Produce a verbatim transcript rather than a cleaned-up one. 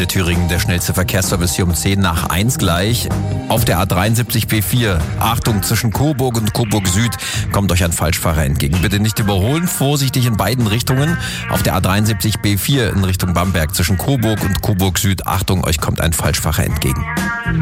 Antenne Thüringen, der schnellste Verkehrsservice hier um zehn nach eins gleich. Auf der A dreiundsiebzig B vier, Achtung, zwischen Coburg und Coburg Süd kommt euch ein Falschfahrer entgegen. Bitte nicht überholen, vorsichtig in beiden Richtungen. Auf der A dreiundsiebzig B vier in Richtung Bamberg, zwischen Coburg und Coburg Süd, Achtung, euch kommt ein Falschfahrer entgegen.